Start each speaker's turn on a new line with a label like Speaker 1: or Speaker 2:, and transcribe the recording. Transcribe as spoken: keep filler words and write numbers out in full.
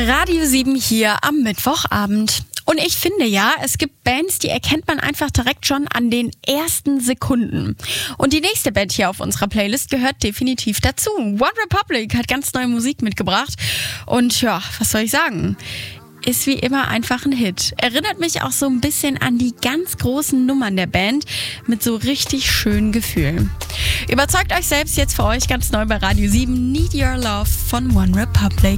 Speaker 1: Radio sieben hier am Mittwochabend. Und ich finde ja, es gibt Bands, die erkennt man einfach direkt schon an den ersten Sekunden. Und die nächste Band hier auf unserer Playlist gehört definitiv dazu. One Republic hat ganz neue Musik mitgebracht. Und ja, was soll ich sagen? Ist wie immer einfach ein Hit. Erinnert mich auch so ein bisschen an die ganz großen Nummern der Band mit so richtig schönen Gefühlen. Überzeugt euch selbst jetzt für euch ganz neu bei Radio sieben. Need Your Love von One Republic.